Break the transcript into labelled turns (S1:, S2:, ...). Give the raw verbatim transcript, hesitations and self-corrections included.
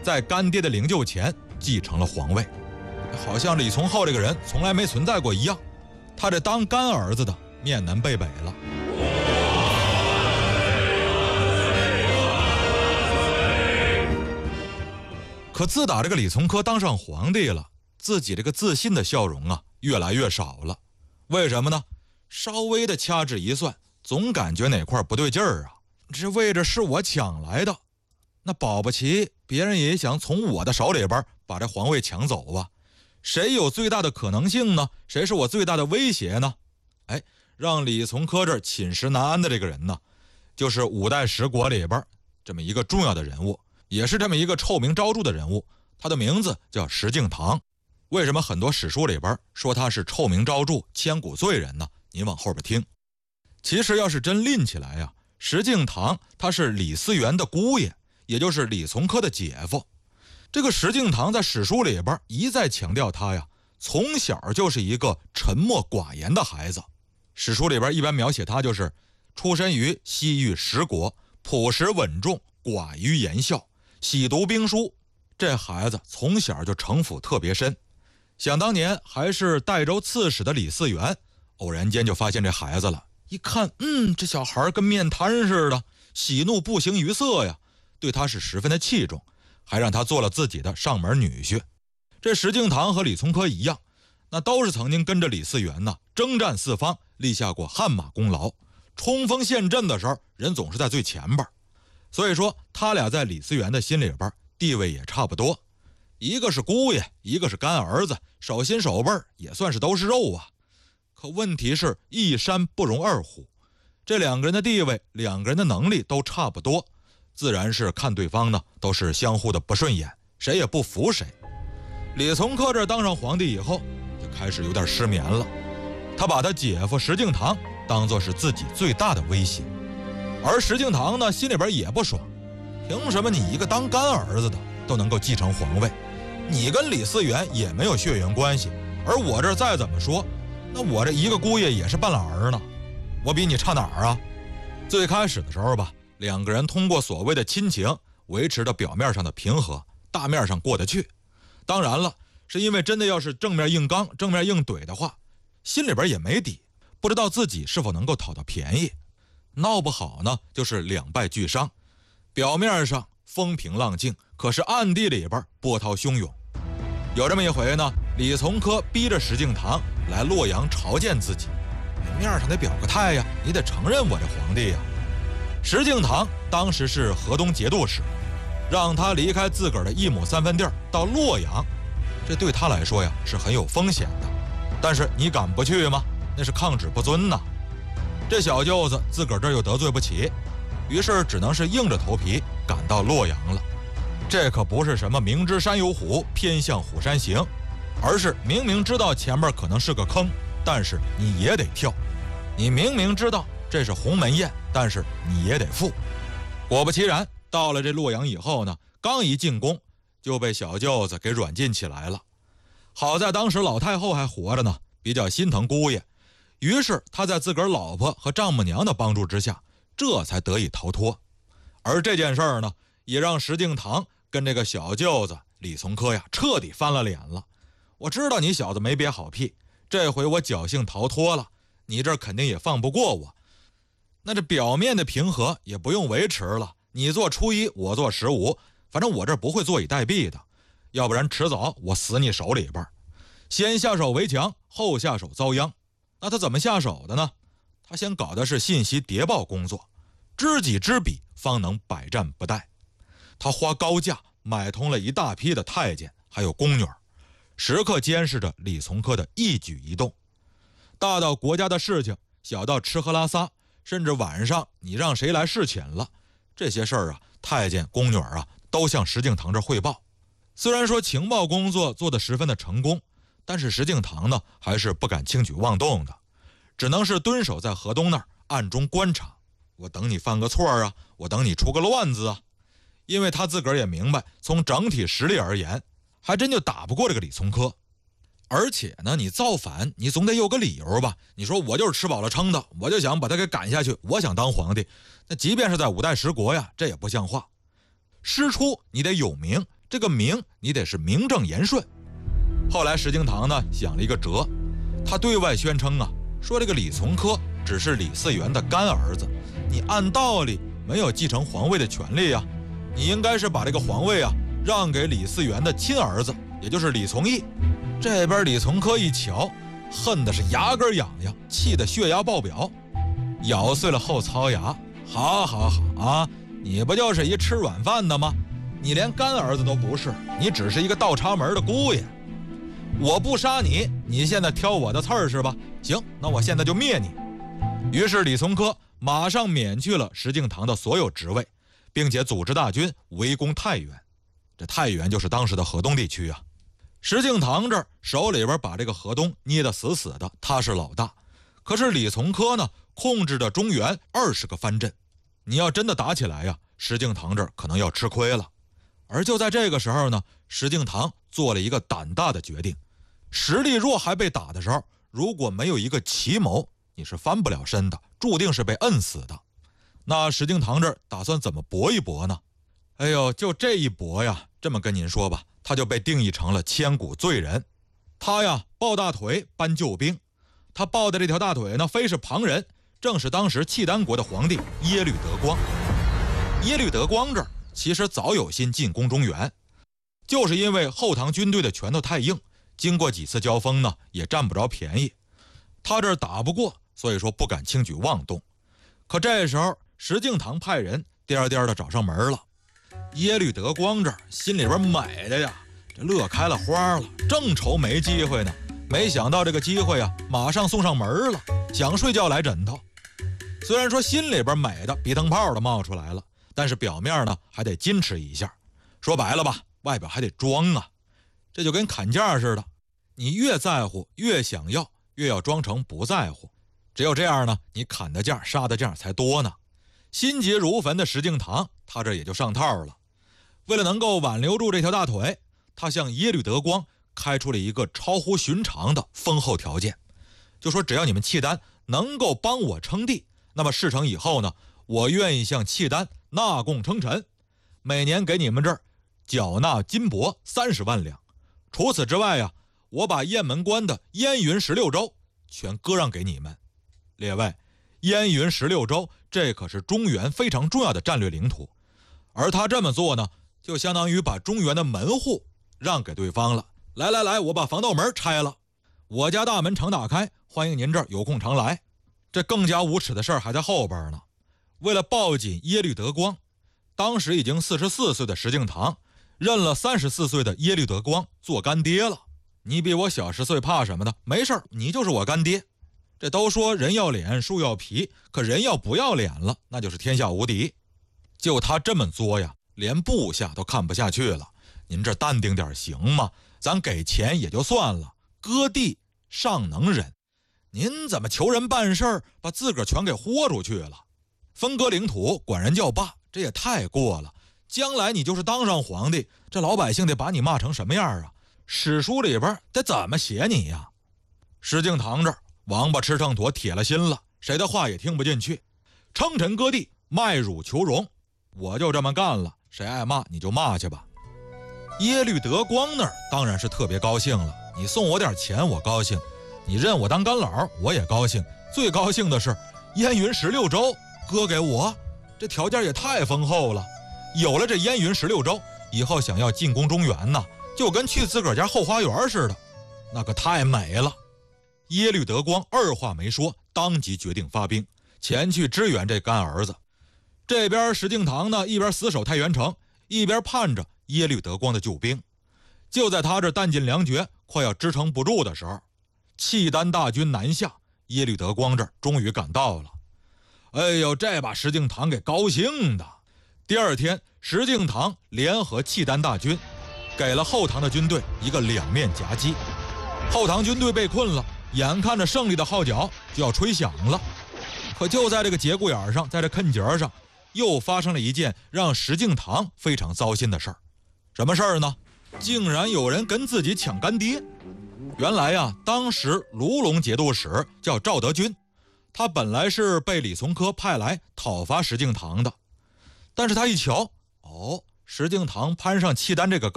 S1: 在干爹的灵柩前继承了皇位，好像李从厚这个人从来没存在过一样。他这当干儿子的面南背北了。可自打这个李从珂当上皇帝了，自己这个自信的笑容啊越来越少了。为什么呢？稍微的掐指一算，总感觉哪块不对劲儿啊。这位置是我抢来的，那保不齐别人也想从我的手里边把这皇位抢走啊。谁有最大的可能性呢？谁是我最大的威胁呢？哎，让李从珂这寝食难安的这个人呢，就是五代十国里边这么一个重要的人物，也是这么一个臭名昭著的人物。他的名字叫石敬瑭。为什么很多史书里边说他是臭名昭著、千古罪人呢？您往后边听。其实要是真拎起来呀，石敬瑭他是李嗣源的姑爷，也就是李从珂的姐夫。这个石敬瑭在史书里边一再强调他呀，从小就是一个沉默寡言的孩子。史书里边一般描写他就是出身于西域十国，朴实稳重，寡于言笑，喜读兵书。这孩子从小就城府特别深。想当年还是代州刺史的李嗣源，偶然间就发现这孩子了，一看，嗯，这小孩跟面瘫似的，喜怒不形于色呀，对他是十分的器重，还让他做了自己的上门女婿。这石敬瑭和李从珂一样，那都是曾经跟着李嗣源呢征战四方，立下过汗马功劳，冲锋陷阵的时候人总是在最前边。所以说他俩在李嗣源的心里边地位也差不多，一个是姑爷，一个是干儿子，手心手背也算是都是肉啊。可问题是一山不容二虎，这两个人的地位，两个人的能力都差不多，自然是看对方呢都是相互的不顺眼，谁也不服谁。李从珂这当上皇帝以后就开始有点失眠了，他把他姐夫石敬瑭当作是自己最大的威胁。而石敬瑭呢心里边也不爽，凭什么你一个当干儿子的都能够继承皇位，你跟李嗣源也没有血缘关系，而我这再怎么说，那我这一个姑爷也是半拉儿呢，我比你差哪儿啊？最开始的时候吧，两个人通过所谓的亲情维持着表面上的平和，大面上过得去。当然了，是因为真的要是正面硬刚、正面硬怼的话，心里边也没底，不知道自己是否能够讨到便宜。闹不好呢就是两败俱伤，表面上风平浪静，可是暗地里边波涛汹涌。有这么一回呢，李从珂逼着石敬瑭来洛阳朝见自己，面上得表个态呀，你得承认我这皇帝呀。石敬瑭当时是河东节度使，让他离开自个儿的一亩三分地到洛阳，这对他来说呀是很有风险的。但是你敢不去吗？那是抗旨不遵呐。这小舅子自个儿这又得罪不起，于是只能是硬着头皮赶到洛阳了。这可不是什么明知山有虎，偏向虎山行，而是明明知道前面可能是个坑，但是你也得跳。你明明知道这是鸿门宴，但是你也得赴。果不其然，到了这洛阳以后呢，刚一进宫就被小舅子给软禁起来了。好在当时老太后还活着呢，比较心疼姑爷，于是他在自个儿老婆和丈母娘的帮助之下，这才得以逃脱。而这件事儿呢，也让石敬瑭跟这个小舅子李从珂呀彻底翻了脸了。我知道你小子没憋好屁，这回我侥幸逃脱了，你这肯定也放不过我。那这表面的平和也不用维持了，你做初一，我做十五，反正我这不会坐以待毙的，要不然迟早我死你手里边。先下手为强，后下手遭殃。那他怎么下手的呢？他先搞的是信息谍报工作，知己知彼，方能百战不殆。他花高价买通了一大批的太监还有宫女，时刻监视着李从珂的一举一动，大到国家的事情，小到吃喝拉撒，甚至晚上你让谁来侍寝了，这些事儿啊，太监宫女啊都向石敬瑭这汇报。虽然说情报工作做得十分的成功，但是石敬瑭呢还是不敢轻举妄动的，只能是蹲守在河东那儿暗中观察，我等你犯个错啊，我等你出个乱子啊。因为他自个儿也明白，从整体实力而言，还真就打不过这个李从珂。而且呢，你造反你总得有个理由吧，你说我就是吃饱了撑的，我就想把他给赶下去，我想当皇帝，那即便是在五代十国呀，这也不像话。师出你得有名， 这个名你得是名正言顺。后来石敬瑭呢想了一个辙，他对外宣称啊，说这个李从珂只是李嗣源的干儿子，你按道理没有继承皇位的权利啊，你应该是把这个皇位啊让给李嗣源的亲儿子，也就是李从义。这边李从珂一瞧，恨的是牙根痒痒，气得血压爆表，咬碎了后槽牙。好好好啊，你不就是一吃软饭的吗？你连干儿子都不是，你只是一个倒插门的姑爷。我不杀你，你现在挑我的刺儿是吧？行，那我现在就灭你。于是李从珂马上免去了石敬瑭的所有职位，并且组织大军围攻太原。这太原就是当时的河东地区啊。石敬瑭这儿手里边把这个河东捏得死死的，他是老大。可是李从珂呢，控制着中原二十个藩镇，你要真的打起来呀，石敬瑭这儿可能要吃亏了。而就在这个时候呢，石敬瑭做了一个胆大的决定。实力弱还被打的时候，如果没有一个奇谋，你是翻不了身的，注定是被摁死的。那石敬瑭这儿打算怎么搏一搏呢？哎呦，就这一搏呀，这么跟您说吧，他就被定义成了千古罪人。他呀抱大腿搬救兵，他抱的这条大腿呢，非是旁人，正是当时契丹国的皇帝耶律德光。耶律德光这儿其实早有心进攻中原，就是因为后唐军队的拳头太硬，经过几次交锋呢，也占不着便宜。他这儿打不过，所以说不敢轻举妄动。可这时候石敬瑭派人颠颠的找上门了。耶律德光这儿心里边美的呀，这乐开了花了，正愁没机会呢，没想到这个机会啊，马上送上门了，想睡觉来枕头。虽然说心里边美的鼻灯泡的冒出来了，但是表面呢还得矜持一下。说白了吧，外表还得装啊。这就跟砍价似的，你越在乎越想要，越要装成不在乎，只有这样呢，你砍的价杀的价才多呢。心急如焚的石敬瑭他这也就上套了。为了能够挽留住这条大腿，他向耶律德光开出了一个超乎寻常的丰厚条件，就说只要你们契丹能够帮我称帝，那么事成以后呢，我愿意向契丹纳贡称臣，每年给你们这儿缴纳金帛三十万两。除此之外呀、啊，我把雁门关的燕云十六州全割让给你们。列位，燕云十六州这可是中原非常重要的战略领土，而他这么做呢，就相当于把中原的门户让给对方了。来来来，我把防盗门拆了，我家大门常打开，欢迎您这儿有空常来。这更加无耻的事儿还在后边呢。为了抱紧耶律德光，当时已经四十四岁的石敬瑭认了三十四岁的耶律德光做干爹了。你比我小十岁怕什么的？没事儿，你就是我干爹。这都说人要脸树要皮，可人要不要脸了，那就是天下无敌。就他这么作呀，连部下都看不下去了。您这淡定点行吗？咱给钱也就算了，割地尚能忍，您怎么求人办事儿把自个儿全给豁出去了？分割领土管人叫爸，这也太过了。将来你就是当上皇帝，这老百姓得把你骂成什么样啊？史书里边得怎么写你呀？石敬瑭这儿王八吃秤砣铁了心了，谁的话也听不进去，称臣割地，卖乳求荣，我就这么干了，谁爱骂你就骂去吧。耶律德光那儿当然是特别高兴了，你送我点钱我高兴，你认我当干老我也高兴，最高兴的是燕云十六州割给我，这条件也太丰厚了。有了这燕云十六州，以后想要进攻中原呢，就跟去自个儿家后花园似的，那可太美了。耶律德光二话没说，当即决定发兵前去支援这干儿子。这边石敬瑭呢，一边死守太原城，一边盼着耶律德光的救兵。就在他这弹尽粮绝，快要支撑不住的时候，契丹大军南下，耶律德光这儿终于赶到了。哎呦，这把石敬瑭给高兴的。第二天，石敬瑭联合契丹大军，给了后唐的军队一个两面夹击。后唐军队被困了，眼看着胜利的号角就要吹响了。可就在这个节骨眼上，在这坎节上，又发生了一件让石敬瑭非常糟心的事儿。什么事儿呢？竟然有人跟自己抢干爹。原来呀，当时卢龙节度使叫赵德军，他本来是被李从珂派来讨伐石敬瑭的。但是他一瞧，哦，石敬瑭攀上契丹这个